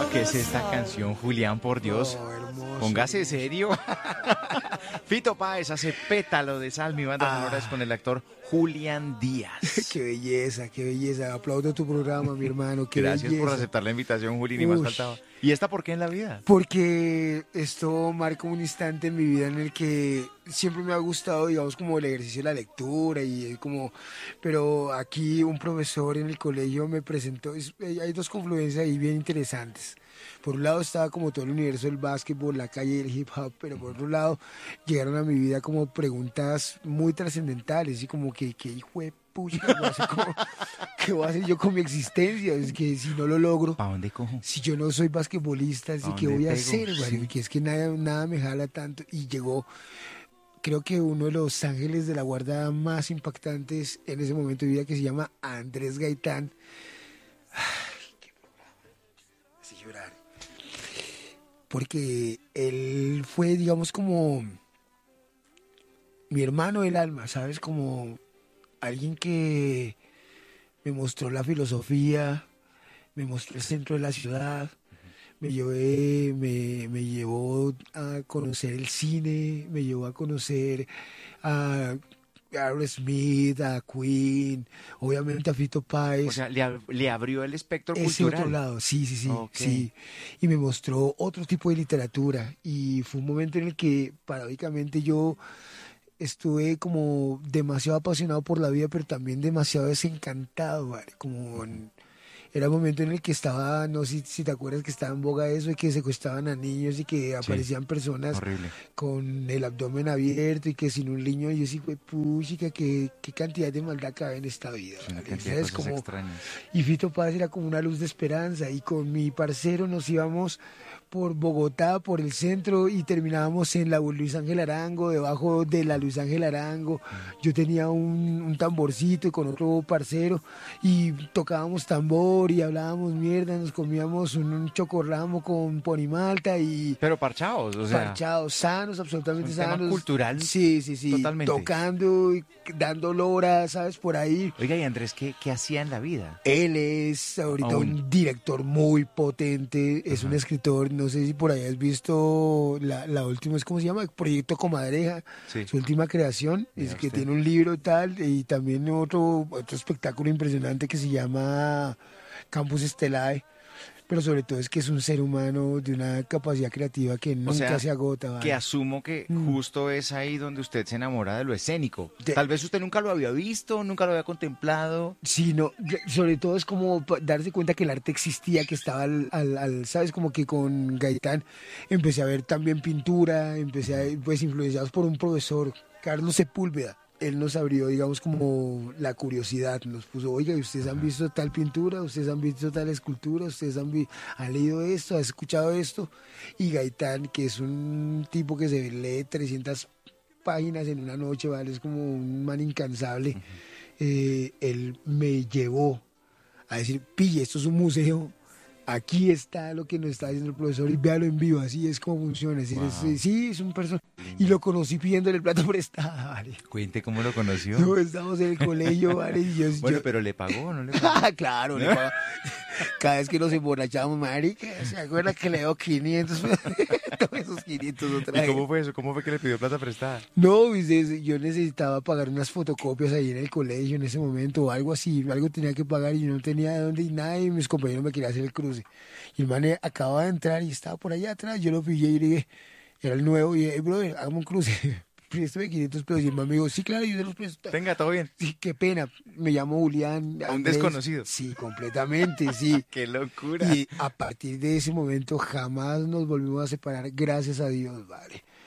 ¿Qué es esta canción, Julián, por Dios? Oh, hermoso. Póngase serio. Fito Páez hace Pétalo de Sal, mi banda sonora es con el actor Julián Díaz. Qué belleza, qué belleza. Aplaudo tu programa, mi hermano. Qué Gracias belleza. por aceptar la invitación, Juli, ni más Uy. faltaba. ¿Y esta por qué en la vida? Porque esto marca un instante en mi vida en el que siempre me ha gustado, digamos, como el ejercicio de la lectura y como, pero aquí un profesor en el colegio me presentó, hay dos confluencias ahí bien interesantes. Por un lado estaba como todo el universo del básquetbol, la calle y el hip hop, pero por otro lado llegaron a mi vida como preguntas muy trascendentales y como que hijo de pucha, ¿qué voy a hacer yo con mi existencia? Es que si no lo logro, ¿Para dónde cojo? si yo no soy basquetbolista, así ¿A que dónde voy a pego? hacer, Sí. Mario, que es que nada me jala tanto. Y llegó, creo que uno de los ángeles de la guarda más impactantes en ese momento de vida, que se llama Andrés Gaitán. Ay, qué programa. Así llorar. Porque él fue, digamos, como mi hermano del alma, ¿sabes? Como alguien que me mostró la filosofía, me mostró el centro de la ciudad, me llevó a conocer el cine, me llevó a conocer a Aerosmith, a Queen, obviamente a Fito Páez. O sea, le abrió el espectro Ese cultural. otro lado, sí, Ok. sí. Y me mostró otro tipo de literatura. Y fue un momento en el que, paradójicamente, yo estuve como demasiado apasionado por la vida, pero también demasiado desencantado, ¿vale? Era un momento en el que estaba, no sé si te acuerdas que estaba en boga eso, y que secuestraban a niños y que aparecían personas Horrible. con el abdomen abierto y que sin un niño. Y yo sí, güey, puchica, qué cantidad de maldad cabe en esta vida, Es una ¿vale? cantidad de Entonces, cosas como extrañas. y Fito Páez era como una luz de esperanza, y con mi parcero nos íbamos por Bogotá, por el centro, y terminábamos en la Luis Ángel Arango, debajo de la Luis Ángel Arango. Yo tenía un tamborcito con otro parcero y tocábamos tambor y hablábamos mierda, nos comíamos un chocorramo con ponimalta y Pero parchados, o sea, parchados, sanos, absolutamente es un tema sanos. cultural Sí, totalmente. tocando y dando lora, ¿sabes? Por ahí. Oiga, y Andrés, ¿qué hacía en la vida? Él es ahorita Aún. un director muy potente, es un escritor, no sé si por ahí has visto la última, ¿cómo se llama? Proyecto Comadreja, Sí. su última creación, Vea es que usted. tiene un libro y tal, y también otro espectáculo impresionante que se llama Campus Estelae, pero sobre todo es que es un ser humano de una capacidad creativa que nunca sea, se agota, ¿vale? Que asumo que justo es ahí donde usted se enamora de lo escénico. De- Tal vez usted nunca lo había visto, nunca lo había contemplado. Sí, no, sobre todo es como darse cuenta que el arte existía, que estaba ¿sabes? Como que con Gaitán empecé a ver también pintura, pues influenciados por un profesor, Carlos Sepúlveda. Él nos abrió, digamos, como la curiosidad, nos puso, oiga, ¿y ustedes han visto tal pintura? ¿Ustedes han visto tal escultura? ¿Ustedes han leído esto? ¿Han escuchado esto? Y Gaitán, que es un tipo que se lee 300 páginas en una noche, ¿vale? Es como un man incansable. Él me llevó a decir, pille, esto es un museo, aquí está lo que nos está diciendo el profesor y véalo en vivo, así es como funciona. Es decir, Wow. sí, es un personaje. Y lo conocí pidiéndole el plato prestado, ¿vale? Cuente cómo lo conoció. No, estamos en el colegio, ¿vale? Y Bueno, pero le pagó, ¿no le pagó? Claro, le paga. Cada vez que nos emborrachamos, marica, ¿se acuerda que le dio 500? Todos esos 500 otra ¿Y vez. cómo fue eso? ¿Cómo fue que le pidió plata prestada? No, pues, yo necesitaba pagar unas fotocopias ahí en el colegio en ese momento o algo así, algo tenía que pagar y yo no tenía de dónde y nada y mis compañeros me querían hacer el cruce. Y el man acababa de entrar y estaba por allá atrás, yo lo pillé y le dije, era el nuevo y dije, hey, brother, hagamos un cruce. Préstame 500 pesos y el man me dijo, sí, claro, yo se los presto. Venga, todo bien. Sí, qué pena, me llamo Julián. A un Andrés. desconocido. Sí, completamente, sí. ¡Qué locura! Y a partir de ese momento jamás nos volvimos a separar, gracias a Dios, vale.